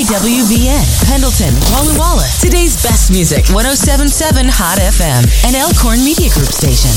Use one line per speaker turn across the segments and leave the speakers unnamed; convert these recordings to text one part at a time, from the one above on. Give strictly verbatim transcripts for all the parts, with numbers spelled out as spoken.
W V N, Pendleton, Walla Walla. Today's best music, one oh seven point seven Hot F M, an Elkhorn Media Group station.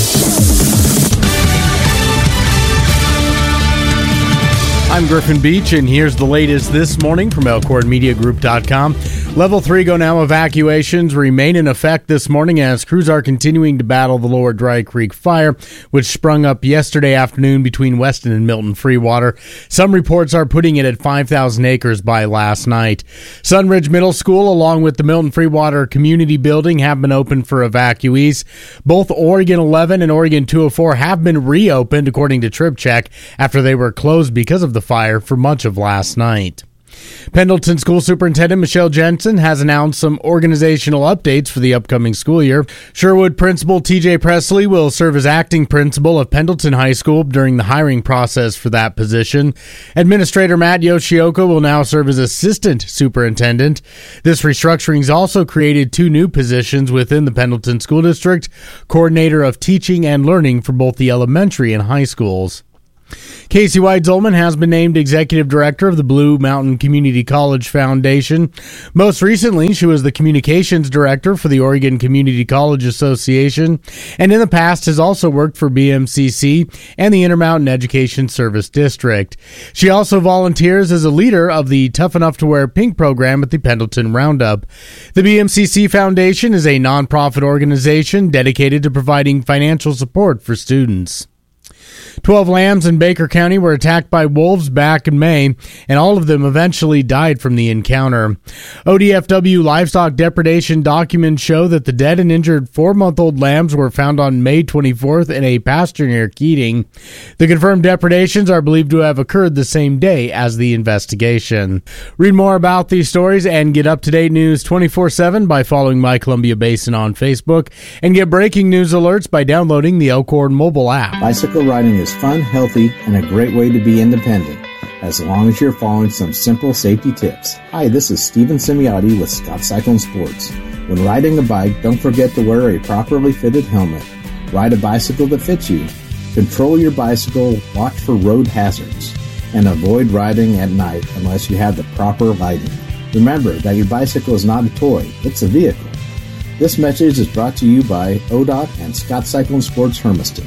I'm Griffin Beach, and here's the latest this morning from Elkhorn Media Group dot com. Level three Go Now evacuations remain in effect this morning as crews are continuing to battle the Lower Dry Creek fire, which sprung up yesterday afternoon between Weston and Milton Freewater. Some reports are putting it at five thousand acres by last night. Sunridge Middle School, along with the Milton Freewater Community Building, have been open for evacuees. Both Oregon eleven and Oregon two oh four have been reopened, according to TripCheck, after they were closed because of the fire for much of last night. Pendleton School Superintendent Michelle Jensen has announced some organizational updates for the upcoming school year. Sherwood Principal T J Presley will serve as acting principal of Pendleton High School during the hiring process for that position. Administrator Matt Yoshioka will now serve as assistant superintendent. This restructuring has also created two new positions within the Pendleton School District, coordinator of teaching and learning for both the elementary and high schools. Casey White-Zolman has been named executive director of the Blue Mountain Community College Foundation. Most recently, she was the communications director for the Oregon Community College Association, and in the past has also worked for B M C C and the Intermountain Education Service District. She also volunteers as a leader of the Tough Enough to Wear Pink program at the Pendleton Roundup. The B M C C Foundation is a nonprofit organization dedicated to providing financial support for students. Twelve lambs in Baker County were attacked by wolves back in May, and all of them eventually died from the encounter. O D F W livestock depredation documents show that the dead and injured four-month-old lambs were found on May twenty-fourth in a pasture near Keating. The confirmed depredations are believed to have occurred the same day as the investigation. Read more about these stories and get up-to-date news twenty-four seven by following My Columbia Basin on Facebook, and get breaking news alerts by downloading the Elkhorn mobile app.
Bicycle riding is fun, healthy, and a great way to be independent, as long as you're following some simple safety tips. Hi, this is Steven Semiotti with Scott Cyclone Sports. When riding a bike, don't forget to wear a properly fitted helmet. Ride a bicycle that fits you. Control your bicycle, watch for road hazards, and avoid riding at night unless you have the proper lighting. Remember that your bicycle is not a toy, it's a vehicle. This message is brought to you by O D O T and Scott Cyclone Sports Hermiston.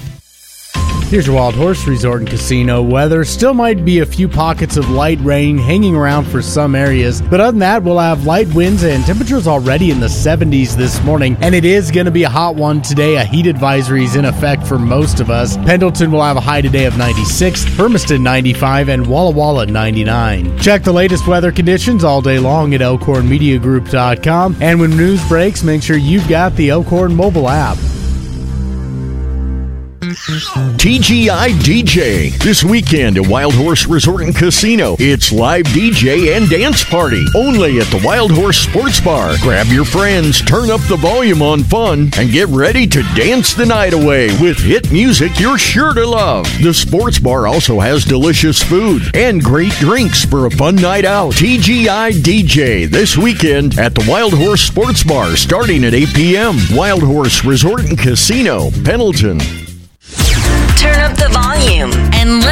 Here's your Wild Horse Resort and Casino weather. Still might be a few pockets of light rain hanging around for some areas, but other than that, we'll have light winds and temperatures already in the seventies this morning, and it is going to be a hot one today. A heat advisory is in effect for most of us. Pendleton will have a high today of ninety-six, Hermiston ninety-five, and Walla Walla ninety-nine. Check the latest weather conditions all day long at Elkhorn Media Group dot com, and when news breaks, make sure you've got the Elkhorn mobile app.
T G I D J. This weekend at Wild Horse Resort and Casino. It's live D J and dance party. Only at the Wild Horse Sports Bar. Grab your friends, turn up the volume on fun, and get ready to dance the night away with hit music you're sure to love. The Sports Bar also has delicious food and great drinks for a fun night out. T G I D J this weekend at the Wild Horse Sports Bar starting at eight p.m. Wild Horse Resort and Casino, Pendleton.
Turn up the volume and let